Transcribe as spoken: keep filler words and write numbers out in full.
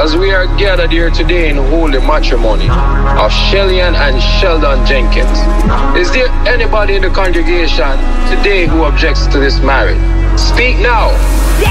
As we are gathered here today in holy matrimony of Shellian and Sheldon Jenkins, is there anybody in the congregation today who objects to this marriage? Speak now.